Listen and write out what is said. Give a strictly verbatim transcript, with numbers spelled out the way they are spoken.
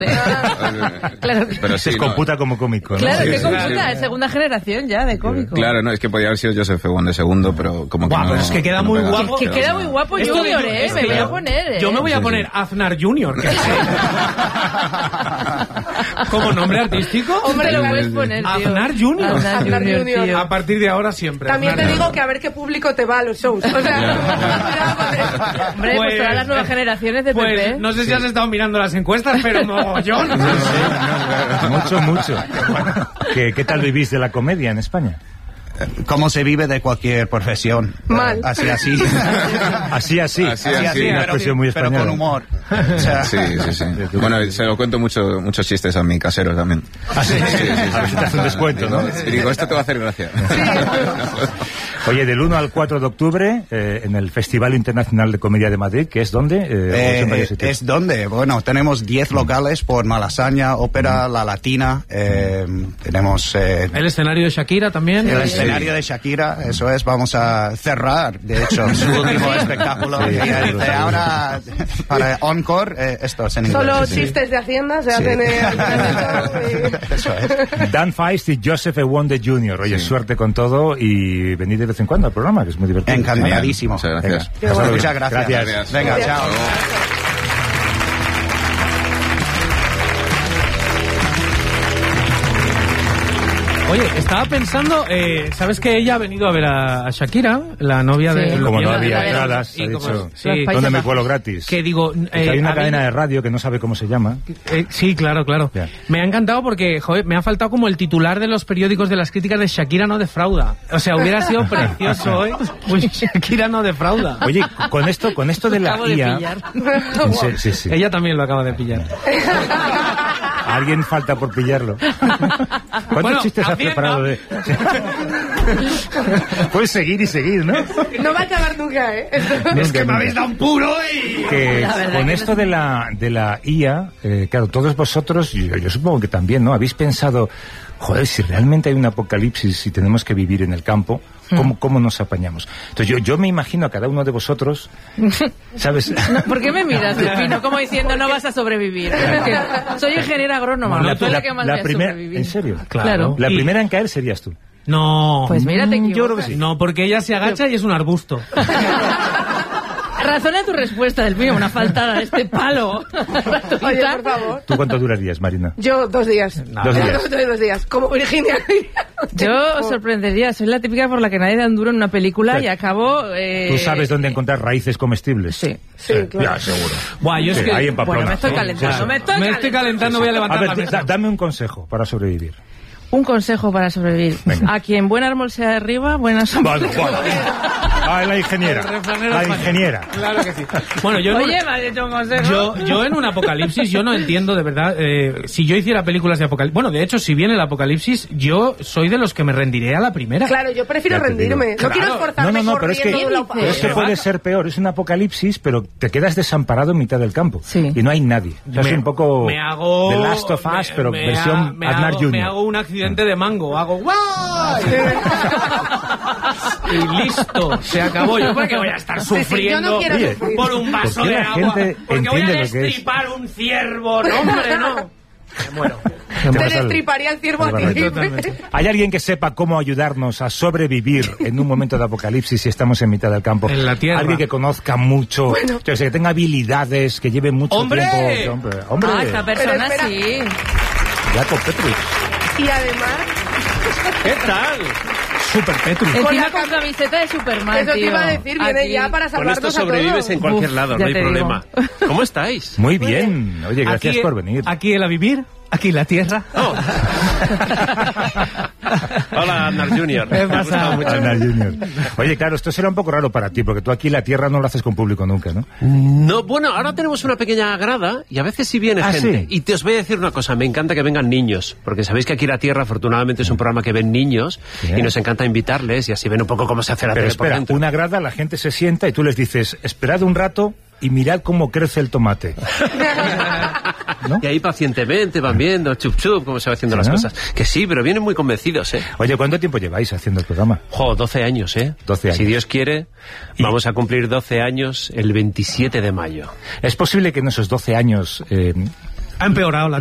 Claro, pero sí, se computa no. como cómico, ¿no? claro, Sí, que sí, computa, sí. es segunda generación ya de cómico. Claro, no, es que podía haber sido Joseph Ewan de segundo, pero como que Buah, no... pero es que queda no muy pegaba. guapo. Que queda muy guapo Esto Junior, de- eh, es me que voy yo- a poner, eh. Yo me voy a Sí, poner sí. Aznar Junior. Que ¿como nombre artístico? Hombre, lo puedes poner, tío. Aznar Junior. Aznar Aznar Junior, Junior. tío. A partir de ahora siempre. También te Aznar digo Junior. que a ver qué público te va a los shows. O sea, Hombre, pues, Pues- todas las nuevas generaciones de Pues P P. no sé si has estado mirando las encuestas, pero mogollón. Mucho, mucho. ¿Qué, ¿Qué tal vivís de la comedia en España? ¿Cómo se vive de cualquier profesión? Mal. Eh, así, así. Así, así. Así, así, así, Una pero, expresión muy pero española. con humor. O sea, Sí, sí, sí. Bueno, se lo cuento mucho, muchos chistes a mi casero también. Ah, sí. A ver si te hace un descuento, ¿no? Y digo, esto te va a hacer gracia. Oye, del uno al cuatro de octubre, eh, en el Festival Internacional de Comedia de Madrid, que es donde? Eh, Eh, ¿o en varios eh, sitios? ¿Es donde? Bueno, tenemos diez locales por Malasaña, Ópera, La Latina. eh, tenemos eh, El escenario de Shakira también. el escenario de Shakira. Eso es, vamos a cerrar, de hecho, su último espectáculo. Sí, Y ella seguro, dice, seguro. ahora, para Encore, eh, esto es en inglés. solo sí, sí. chistes de Hacienda se Sí. hacen en... Eso es. Dan Feist y Joseph Ewan de Junior Oye, Sí. suerte con todo y venid de vez en cuando al programa, que es muy divertido. Encantadísimo. Muchas gracias. Venga, pásalo bien. Muchas gracias. Gracias. Venga, chao. Oye, estaba pensando, eh, ¿sabes que ella ha venido a ver a, a Shakira, la novia Sí. de... Como no Mira, había mira, entradas, y ha como- dicho, sí. Los ¿dónde Países me Bajos. cuelo gratis? Que digo... Que eh, hay una ha cadena venido- de radio que no sabe cómo se llama. Eh, sí, claro, claro. Ya. Me ha encantado porque, joder, me ha faltado como el titular de los periódicos de las críticas de Shakira no defrauda. O sea, hubiera sido precioso hoy. Pues Shakira no defrauda. Oye, con esto, con esto de la Acabo de I A... pillar. En serio, sí, sí. Ella también lo acaba de pillar. Alguien falta por pillarlo. ¿Cuántos Bueno, chistes has Hacienda. preparado de...? Puedes seguir y seguir, ¿no? No va a acabar nunca, ¿eh? Es que me habéis dado un puro y... Que La verdad con que esto no- de la de la I A, eh, claro, todos vosotros, yo, yo supongo que también, ¿no? Habéis pensado, joder, si realmente hay un apocalipsis y tenemos que vivir en el campo, ¿cómo, cómo nos apañamos? Entonces yo, yo me imagino a cada uno de vosotros, ¿sabes? ¿Por qué me miras, Delfino? Como diciendo, no vas a sobrevivir. Que soy ingeniera agrónoma, La- no soy la la- que más la voy a primera- sobrevivir. ¿en serio? Claro. La Y- primera en caer serías tú. No. Pues mira, te Mm, yo creo equivocas. que sí. No, porque ella se agacha y es un arbusto. Razona tu respuesta, Delfino, una faltada de este palo. Oye, por favor. ¿Tú cuánto durarías, Marina? Yo, dos días. Dos días. Dos, dos días. Como Virginia. Yo os sorprendería, soy la típica por la que nadie da un duro en una película y acabo... Eh... ¿Tú sabes dónde encontrar raíces comestibles? Sí. Sí, claro. Ya, seguro. Buah, yo es Sí, que... ahí en Pamplona. Bueno, me estoy Sí, calentando, sí. me estoy Me estoy calentando. calentando, voy a A levantar ver, la da- mesa. dame un consejo para sobrevivir. Un consejo para sobrevivir. Venga. A quien buen árbol sea arriba, buena sombra. Vale, vale. Ah, la ingeniera. El refranero La español. ingeniera. Claro que sí. Bueno, yo... Oye, me has hecho un consejo. Yo, yo en un apocalipsis, yo no entiendo de verdad, eh, si yo hiciera películas de apocalipsis, bueno, de hecho, si viene el apocalipsis, yo soy de los que me rendiré a la primera. Claro, yo prefiero Ya te rendirme. digo. No quiero Claro. esforzarme No, no, no, pero es que, corriendo de un lado pero es que para puede otro. ser peor. Es un apocalipsis, pero te quedas desamparado en mitad del campo. Sí. Y no hay nadie. O sea, es Me- un poco me hago The Last of Us, me- pero me versión ha- me Aznar hago, Junior me hago un accidente de mango, hago ¡guay! Y listo, se acabó. Yo porque voy a estar Sí, sí, yo sufriendo no quiero Oye, sufrir. por un vaso ¿por qué de la agua, gente porque voy a entiende lo que es? destripar un ciervo, no hombre, no. Me muero. Te pasa el- destriparía el ciervo a el ti. Totalmente. ¿Hay alguien que sepa cómo ayudarnos a sobrevivir en un momento de apocalipsis si estamos en mitad del campo? En la tierra. Alguien que conozca mucho, yo sé, que tenga habilidades, que lleve mucho ¡Hombre! tiempo. Hombre, hombre. Ah, esta persona Pero espera. sí. Jacob Petrus. Y además, ¿Qué tal? Super Petrus. Encima la con cam- camiseta de Superman, eso te tío. iba a decir, viene Aquí. ya para Con salvarnos esto a sobrevives todos. en cualquier Uf, lado, ya no hay te digo. problema. ¿Cómo estáis? Muy bien. Oye, gracias Aquí- por venir. Aquí el a vivir, aquí la tierra. Oh. Hola, Aznar Junior. ¿Qué Me ha pasa? gustado mucho. Aznar Junior Oye, claro, esto será un poco raro para ti, porque tú aquí la tierra no lo haces con público nunca, ¿no? No, bueno, ahora tenemos una pequeña grada y a veces sí viene ¿Ah, gente. sí? Y te os voy a decir una cosa, me encanta que vengan niños, porque sabéis que aquí La Tierra afortunadamente es un programa que ven niños Bien. y nos encanta invitarles y así ven un poco cómo se hace la Pero tele por espera, dentro. una grada, la gente se sienta y tú les dices, esperad un rato y mirad cómo crece el tomate. ¿No? Y ahí pacientemente van viendo, chup chup, cómo se va haciendo ¿Sí, las no? cosas. Que sí, pero vienen muy convencidos, ¿eh? Oye, ¿cuánto tiempo lleváis haciendo el programa? Jo, doce años, ¿eh? doce años. Si Dios quiere, Y- vamos a cumplir doce años el veintisiete de mayo. ¿Es posible que en esos doce años eh, Ha empeorado la